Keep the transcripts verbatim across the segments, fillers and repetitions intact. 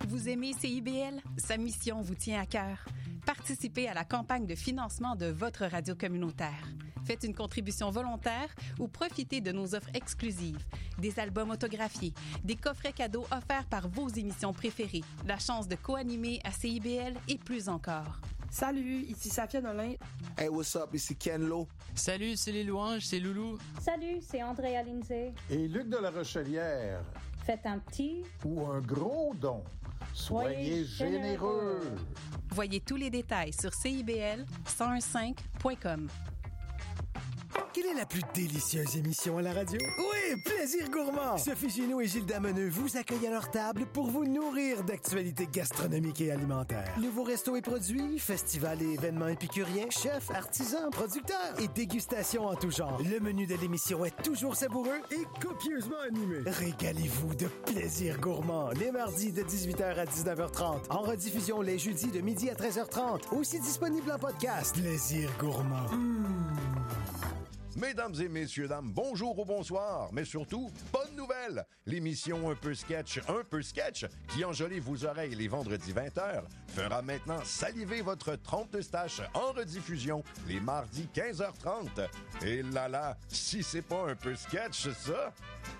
Vous aimez C I B L? Sa mission vous tient à cœur. Participez à la campagne de financement de votre radio communautaire. Faites une contribution volontaire ou profitez de nos offres exclusives. Des albums autographiés, des coffrets cadeaux offerts par vos émissions préférées, la chance de co-animer à C I B L et plus encore. Salut, ici Safia Nolin. Hey, what's up, ici Ken Lo. Salut, c'est les louanges, c'est Loulou. Salut, c'est Andrea Lindsay. Et Luc de la Rochelière. Faites un petit ou un gros don. Soyez, Soyez généreux. généreux. Voyez tous les détails sur C I B L cent quinze point com. Quelle est la plus délicieuse émission à la radio? Oui, Plaisir Gourmand! Sophie Génoux et Gilles Dameneux vous accueillent à leur table pour vous nourrir d'actualités gastronomiques et alimentaires. Nouveaux restos et produits, festivals et événements épicuriens, chefs, artisans, producteurs et dégustations en tout genre. Le menu de l'émission est toujours savoureux et copieusement animé. Régalez-vous de Plaisir Gourmand les mardis de dix-huit heures à dix-neuf heures trente. En rediffusion les jeudis de midi à treize heures trente. Aussi disponible en podcast. Plaisir Gourmand. Mmh. Mesdames et messieurs, dames, bonjour ou bonsoir, mais surtout, bonne nouvelle! L'émission Un peu sketch, Un peu sketch, qui enjolive vos oreilles les vendredis vingt heures, fera maintenant saliver votre trompe-eustache en rediffusion les mardis quinze heures trente. Et là là, si c'est pas un peu sketch, ça...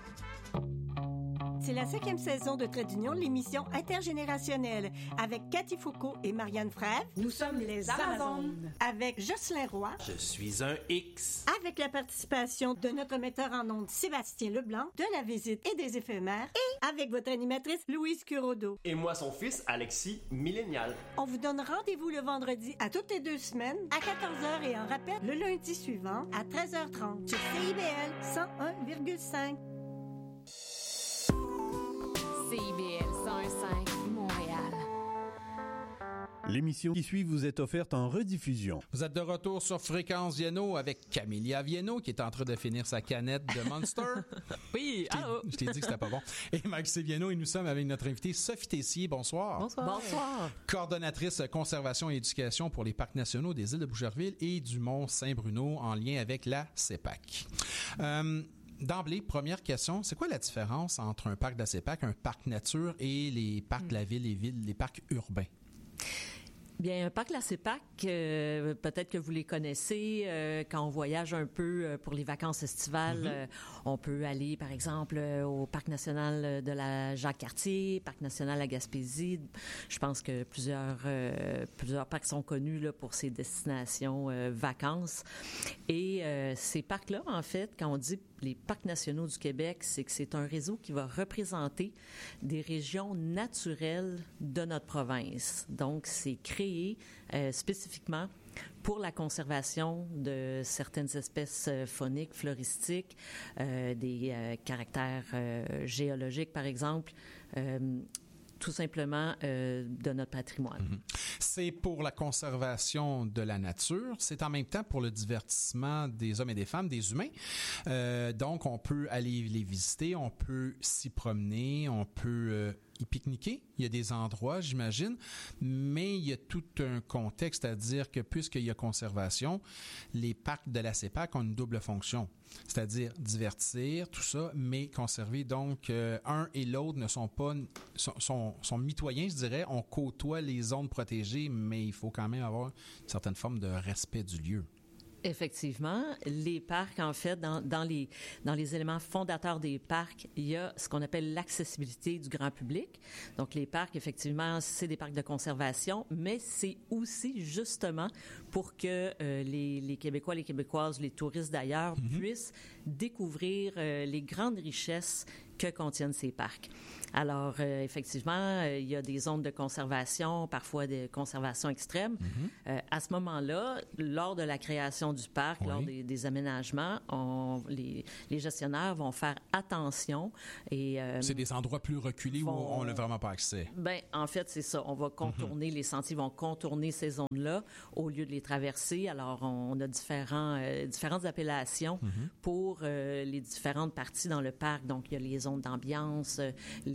C'est la cinquième saison de Trait d'Union, l'émission intergénérationnelle, avec Cathy Foucault et Marianne Frèvre. Nous sommes les Amazones. Avec Jocelyn Roy. Je suis un X. Avec la participation de notre metteur en ondes Sébastien Leblanc, de la visite et des éphémères. Et avec votre animatrice Louise Curodo. Et moi, son fils, Alexis, millénial. On vous donne rendez-vous le vendredi à toutes les deux semaines, à quatorze heures et en rappel le lundi suivant à treize heures trente sur C I B L cent un virgule cinq. C I B L cent un virgule cinq, Montréal. L'émission qui suit vous est offerte en rediffusion. Vous êtes de retour sur Fréquence Vienno avec Camélia Vienno qui est en train de finir sa canette de Monster. Oui, allô. Je t'ai dit que c'était pas bon. Et Maxime Vienno et nous sommes avec notre invitée Sophie Tessier. Bonsoir. Bonsoir. Bonsoir. Coordonnatrice conservation et éducation pour les parcs nationaux des îles de Boucherville et du Mont-Saint-Bruno en lien avec la CEPAC. Euh, D'emblée, première question, c'est quoi la différence entre un parc de la CEPAC, un parc nature et les parcs mmh. de la ville, les villes, les parcs urbains? Bien, un parc la CEPAC, euh, peut-être que vous les connaissez. Euh, quand on voyage un peu euh, pour les vacances estivales, mm-hmm. euh, on peut aller, par exemple, euh, au parc national de la Jacques-Cartier, parc national à Gaspésie. Je pense que plusieurs euh, plusieurs parcs sont connus là pour ces destinations euh, vacances. Et euh, ces parcs-là, en fait, quand on dit les parcs nationaux du Québec, c'est que c'est un réseau qui va représenter des régions naturelles de notre province. Donc, c'est créé euh, spécifiquement pour la conservation de certaines espèces euh, fauniques, floristiques, euh, des euh, caractères euh, géologiques, par exemple, euh, tout simplement euh, de notre patrimoine. Mm-hmm. C'est pour la conservation de la nature, c'est en même temps pour le divertissement des hommes et des femmes, des humains. Euh, donc, on peut aller les visiter, on peut s'y promener, on peut euh, y pique-niquer. Il y a des endroits, j'imagine, mais il y a tout un contexte à dire que puisqu'il y a conservation, les parcs de la CEPAC ont une double fonction, c'est-à-dire divertir, tout ça, mais conserver. Donc, euh, un et l'autre ne sont pas, sont, sont, sont mitoyens, je dirais. On côtoie les zones protégées, mais il faut quand même avoir une certaine forme de respect du lieu. Effectivement, les parcs, en fait, dans, dans les dans les éléments fondateurs des parcs, il y a ce qu'on appelle l'accessibilité du grand public. Donc, les parcs, effectivement, c'est des parcs de conservation, mais c'est aussi justement pour que euh, les, les Québécois, les Québécoises, les touristes d'ailleurs mm-hmm. puissent découvrir euh, les grandes richesses que contiennent ces parcs. Alors, euh, effectivement, euh, il y a des zones de conservation, parfois de conservation extrême. Mm-hmm. Euh, à ce moment-là, lors de la création du parc, oui. lors des, des aménagements, on, les, les gestionnaires vont faire attention. Et euh, c'est des endroits plus reculés vont, où on n'a vraiment pas accès. Ben, en fait, c'est ça. On va contourner, mm-hmm. les sentiers vont contourner ces zones-là au lieu de les traverser. Alors, on a différents, euh, différentes appellations mm-hmm. pour euh, les différentes parties dans le parc. Donc, il y a les zones d'ambiance, les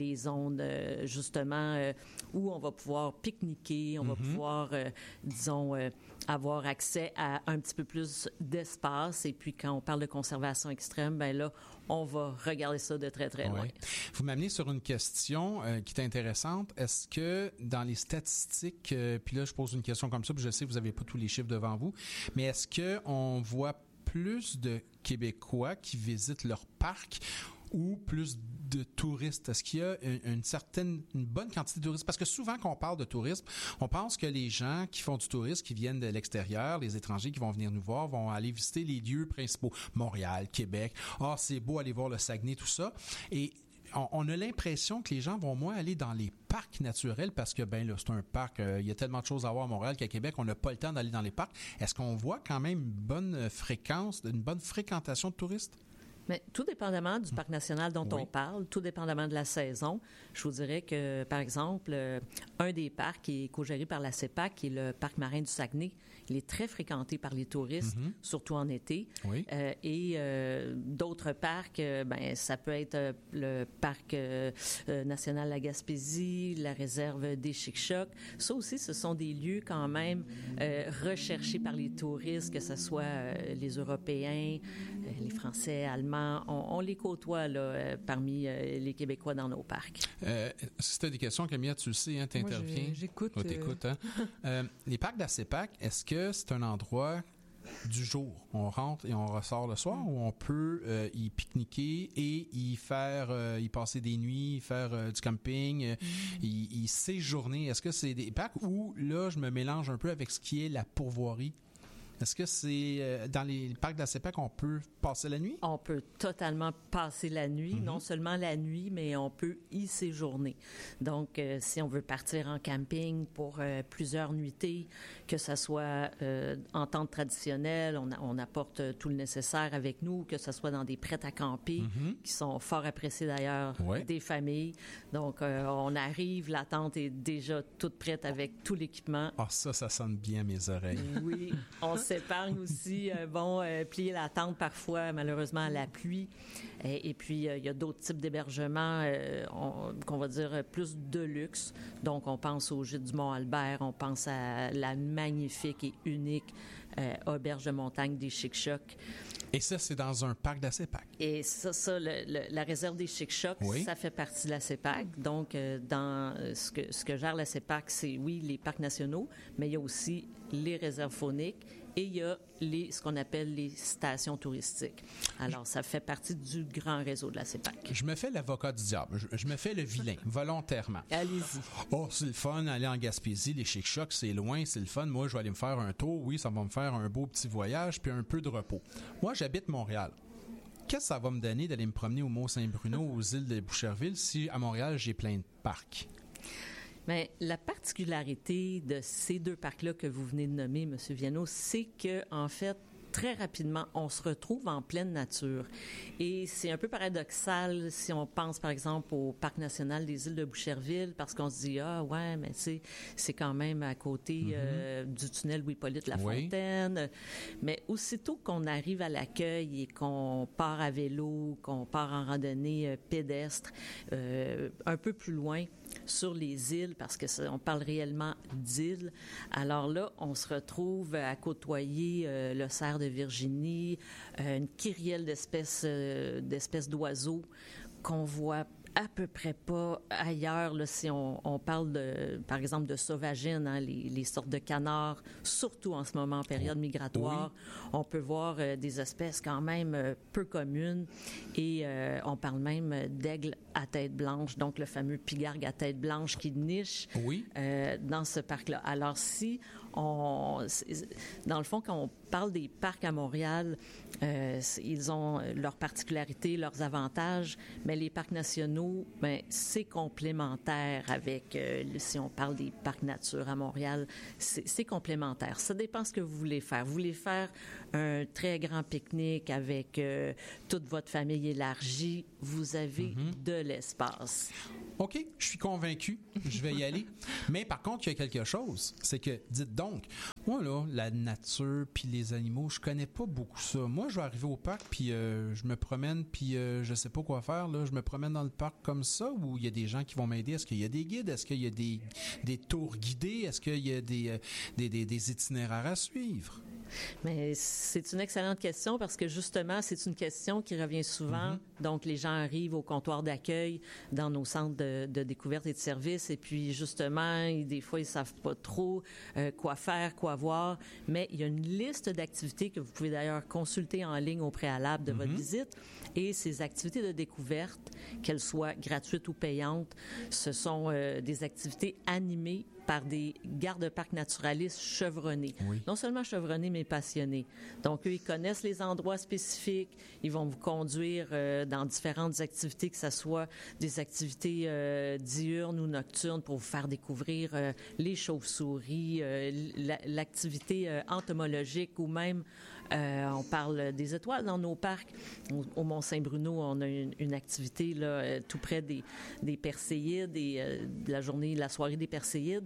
les zones, euh, justement, euh, où on va pouvoir pique-niquer, on mm-hmm. va pouvoir, euh, disons, euh, avoir accès à un petit peu plus d'espace. Et puis, quand on parle de conservation extrême, ben là, on va regarder ça de très, très loin. Ouais. Vous m'amenez sur une question euh, qui est intéressante. Est-ce que dans les statistiques, euh, puis là, je pose une question comme ça, puis je sais que vous n'avez pas tous les chiffres devant vous, mais est-ce qu'on voit plus de Québécois qui visitent leur parc ou plus de touristes? Est-ce qu'il y a une, une certaine, une bonne quantité de touristes? Parce que souvent, quand on parle de tourisme, on pense que les gens qui font du tourisme, qui viennent de l'extérieur, les étrangers qui vont venir nous voir, vont aller visiter les lieux principaux. Montréal, Québec. Ah, c'est beau aller voir le Saguenay, tout ça. Et on, on a l'impression que les gens vont moins aller dans les parcs naturels parce que, ben là, c'est un parc, euh, il y a tellement de choses à voir à Montréal qu'à Québec, on n'a pas le temps d'aller dans les parcs. Est-ce qu'on voit quand même une bonne fréquence, une bonne fréquentation de touristes? Mais tout dépendamment du parc national dont oui. on parle, tout dépendamment de la saison, je vous dirais que, par exemple, euh, un des parcs qui est co-géré par la CEPAC, qui est le parc marin du Saguenay, il est très fréquenté par les touristes, mm-hmm. surtout en été. Oui. Euh, et euh, d'autres parcs, euh, ben ça peut être euh, le parc euh, euh, national de la Gaspésie, la réserve des Chic-Chocs. Ça aussi, ce sont des lieux quand même euh, recherchés par les touristes, que ce soit euh, les Européens, euh, les Français, Allemands. On, on les côtoie là, euh, parmi euh, les Québécois dans nos parcs. Euh, si tu as des questions, Camilla, tu le sais, hein, tu interviens. Moi, j'écoute. Oh, t'écoutes, hein? euh, les parcs de la CEPAC, est-ce que c'est un endroit du jour? On rentre et on ressort le soir, ou on peut euh, y pique-niquer et y faire, euh, y passer des nuits, y faire euh, du camping, euh, mm. y, y séjourner? Est-ce que c'est des parcs où, là, je me mélange un peu avec ce qui est la pourvoirie? Est-ce que c'est euh, dans les parcs de la CEPAC qu'on peut passer la nuit? On peut totalement passer la nuit, mm-hmm. non seulement la nuit, mais on peut y séjourner. Donc, euh, si on veut partir en camping pour euh, plusieurs nuitées, que ce soit euh, en tente traditionnelle, on, a, on apporte euh, tout le nécessaire avec nous, que ce soit dans des prêts à camper, mm-hmm. qui sont fort appréciés d'ailleurs ouais. des familles. Donc, euh, on arrive, la tente est déjà toute prête avec tout l'équipement. Ah, ça, ça sonne bien à mes oreilles. Oui, on s'épargne aussi, euh, bon, euh, plier la tente parfois, malheureusement, à la pluie. Et, et puis, euh, il y a d'autres types d'hébergements euh, on, qu'on va dire plus de luxe. Donc, on pense au gîte du Mont-Albert, on pense à la magnifique et unique euh, auberge de montagne des Chic-Chocs. Et ça, c'est dans un parc de la CEPAC? Et ça, ça le, le, la réserve des Chic-Chocs, oui. ça fait partie de la CEPAC. Donc, euh, dans euh, ce que, ce que gère la CEPAC, c'est, oui, les parcs nationaux, mais il y a aussi les réserves fauniques et il y a les, ce qu'on appelle les stations touristiques. Alors, ça fait partie du grand réseau de la CEPAC. Je me fais l'avocat du diable. Je, je me fais le vilain, volontairement. Allez-y. Oh, c'est le fun, aller en Gaspésie, les Chic-Chocs, c'est loin, c'est le fun. Moi, je vais aller me faire un tour. Oui, ça va me faire un beau petit voyage, puis un peu de repos. Moi, j'habite Montréal. Qu'est-ce que ça va me donner d'aller me promener au Mont-Saint-Bruno, aux îles de Boucherville, si à Montréal, j'ai plein de parcs? Bien, la particularité de ces deux parcs-là que vous venez de nommer, M. Viano, c'est que, en fait, très rapidement, on se retrouve en pleine nature. Et c'est un peu paradoxal si on pense, par exemple, au Parc national des îles de Boucherville, parce qu'on se dit, ah ouais, mais c'est, c'est quand même à côté mm-hmm. euh, du tunnel Louis-Hippolyte Lafontaine. Oui. Mais aussitôt qu'on arrive à l'accueil et qu'on part à vélo, qu'on part en randonnée euh, pédestre, euh, un peu plus loin, sur les îles, parce que ça, on parle réellement d'îles. Alors là, on se retrouve à côtoyer euh, le cerf de Virginie, euh, une kyrielle d'espèces, euh, d'espèces d'oiseaux qu'on voit à peu près pas ailleurs, là, si on, on parle, de, par exemple, de sauvagines, hein, les, les sortes de canards, surtout en ce moment, en période migratoire. Oui. On peut voir euh, des espèces quand même euh, peu communes et euh, on parle même d'aigle à tête blanche, donc le fameux pigargue à tête blanche qui niche oui. euh, dans ce parc-là. Alors, si on... Dans le fond, quand on parle des parcs à Montréal, euh, ils ont leurs particularités, leurs avantages, mais les parcs nationaux, ben, c'est complémentaire avec, euh, si on parle des parcs nature à Montréal, c'est, c'est complémentaire. Ça dépend ce que vous voulez faire. Vous voulez faire un très grand pique-nique avec euh, toute votre famille élargie, vous avez mm-hmm. de l'espace. OK, je suis convaincu, je vais y aller. Mais par contre, il y a quelque chose, c'est que, dites donc, Moi, là, la nature puis les animaux, je connais pas beaucoup ça. Moi, je vais arriver au parc puis euh, je me promène puis euh, je sais pas quoi faire. Là. Je me promène dans le parc comme ça ou il y a des gens qui vont m'aider? Est-ce qu'il y a des guides? Est-ce qu'il y a des, des tours guidés? Est-ce qu'il y a des, euh, des, des, des itinéraires à suivre? Mais c'est une excellente question parce que justement, c'est une question qui revient souvent. Mm-hmm. Donc, les gens arrivent au comptoir d'accueil dans nos centres de, de découverte et de services et puis justement, des fois, ils savent pas trop euh, quoi faire, quoi voir. Mais il y a une liste d'activités que vous pouvez d'ailleurs consulter en ligne au préalable de mm-hmm. votre visite. Et ces activités de découverte, qu'elles soient gratuites ou payantes, ce sont euh, des activités animées par des gardes-parcs naturalistes chevronnés. Oui. Non seulement chevronnés, mais passionnés. Donc, eux, ils connaissent les endroits spécifiques. Ils vont vous conduire euh, dans différentes activités, que ce soit des activités euh, diurnes ou nocturnes pour vous faire découvrir euh, les chauves-souris, euh, l'activité euh, entomologique ou même Euh, on parle des étoiles dans nos parcs. Au, au Mont-Saint-Bruno, on a une, une activité là, euh, tout près des, des Perséides et euh, de la journée, la soirée des Perséides.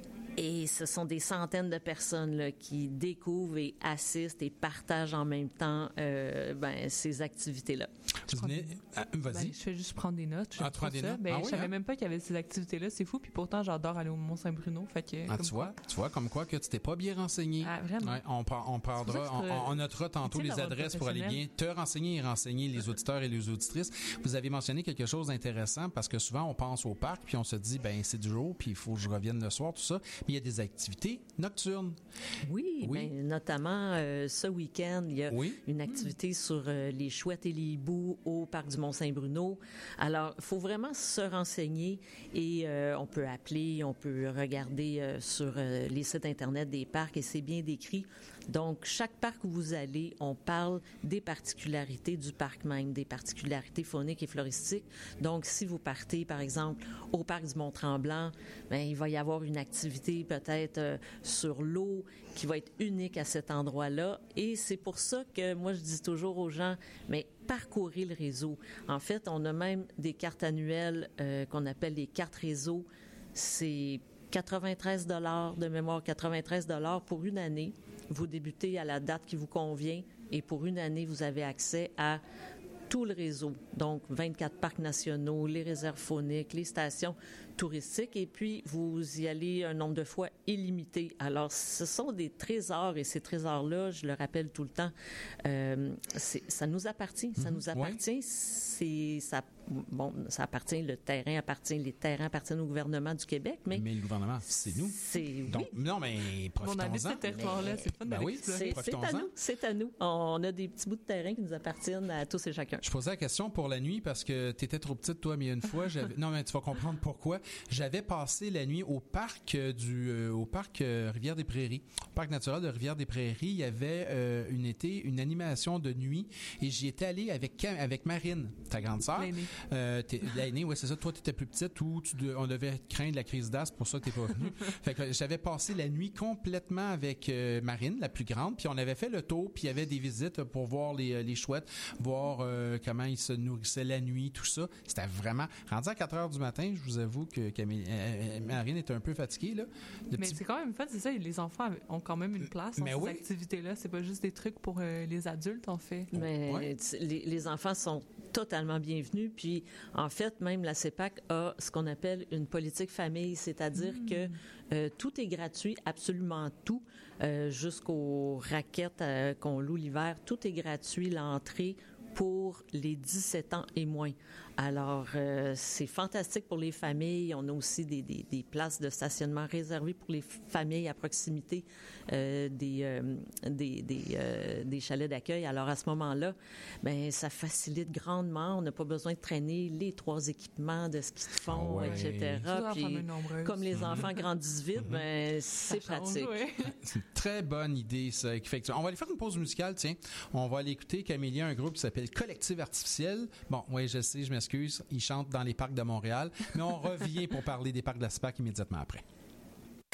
Et ce sont des centaines de personnes là, qui découvrent et assistent et partagent en même temps euh, ben, ces activités-là. Tu venais... ah, vas-y. Ben, je fais juste prendre des notes. Je ah, tu prends des ça. notes? Ben, Ah, je oui, savais hein? même pas qu'il y avait ces activités-là. C'est fou. Puis pourtant, j'adore aller au Mont-Saint-Bruno. Fait que, ah, tu vois, tu vois, comme quoi que tu t'es pas bien renseigné. Ah, vraiment? Ouais, on, par, on, parlera, on, on notera tantôt les adresses pour aller bien te renseigner et renseigner les auditeurs et les auditrices. Vous avez mentionné quelque chose d'intéressant parce que souvent, on pense au parc puis on se dit, ben c'est du jour puis il faut que je revienne le soir, tout ça. Mais il y a des activités nocturnes. Oui, oui. Ben, notamment euh, ce week-end, il y a oui. une activité sur euh, les chouettes et les hiboux au parc du Mont-Saint-Bruno. Alors, il faut vraiment se renseigner et euh, on peut appeler, on peut regarder euh, sur euh, les sites Internet des parcs et c'est bien décrit. Donc, chaque parc où vous allez, on parle des particularités du parc même, des particularités fauniques et floristiques. Donc, si vous partez, par exemple, au parc du Mont-Tremblant, bien, il va y avoir une activité peut-être euh, sur l'eau qui va être unique à cet endroit-là. Et c'est pour ça que moi, je dis toujours aux gens, mais parcourez le réseau. En fait, on a même des cartes annuelles euh, qu'on appelle les cartes réseau. C'est quatre-vingt-treize dollars de mémoire, quatre-vingt-treize dollars pour une année. Vous débutez à la date qui vous convient et pour une année, vous avez accès à tout le réseau. Donc, vingt-quatre parcs nationaux, les réserves fauniques, les stations touristiques et puis vous y allez un nombre de fois illimité. Alors, ce sont des trésors et ces trésors-là, je le rappelle tout le temps, euh, c'est, ça nous appartient. Ça nous appartient. Ouais. C'est, ça, bon, ça appartient, le terrain appartient, les terrains appartiennent au gouvernement du Québec, mais... Mais le gouvernement, c'est nous. C'est, Donc, oui. Non, mais profitons-en. On habite ce territoire-là, c'est fun de ben oui, c'est, c'est à nous, c'est à nous. On a des petits bouts de terrain qui nous appartiennent à tous et chacun. Je posais la question pour la nuit parce que tu étais trop petite, toi, mais une fois, j'avais... non, mais tu vas comprendre pourquoi. J'avais passé la nuit au parc du euh, au parc euh, Rivière-des-Prairies, au parc naturel de Rivière-des-Prairies. Il y avait euh, une été une animation de nuit et j'y étais allé avec avec Marine, ta grande sœur. L'aînée. Euh, l'aînée, ouais, c'est ça. Toi, tu étais plus petite ou tu de, on devait craindre la crise d'asthme, pour ça que t'es pas venue. Fait que j'avais passé la nuit complètement avec euh, Marine, la plus grande, puis on avait fait le tour, puis il y avait des visites pour voir les les chouettes, voir euh, comment ils se nourrissaient la nuit, tout ça. C'était vraiment rendu à quatre heures du matin. Je vous avoue que Camille, euh, Marine était un peu fatiguée là. Le mais petit... c'est quand même fun, c'est ça. Les enfants ont quand même une place dans mais ces oui. activités-là. C'est pas juste des trucs pour euh, les adultes, en fait. Mais ouais. les, les enfants sont totalement bienvenus. Puis, en fait, même la CEPAC a ce qu'on appelle une politique famille, c'est-à-dire mmh. que euh, tout est gratuit, absolument tout, euh, jusqu'aux raquettes euh, qu'on loue l'hiver. Tout est gratuit, l'entrée pour les dix-sept ans et moins. Alors, euh, c'est fantastique pour les familles. On a aussi des, des, des places de stationnement réservées pour les familles à proximité euh, des, euh, des, des, euh, des chalets d'accueil. Alors, à ce moment-là, ben, ça facilite grandement. On n'a pas besoin de traîner les trois équipements de ski de fond, ouais. et cetera. Puis, comme les enfants grandissent vite, mm-hmm. ben, c'est ça pratique. Change, ouais. C'est une très bonne idée, ça. On va aller faire une pause musicale, tiens. On va aller écouter Camélia, un groupe qui s'appelle Collective Artificiel. Bon, oui, je sais, je m'excuse. Ils chantent dans les parcs de Montréal. Mais on revient pour parler des parcs de la CEPAC immédiatement après.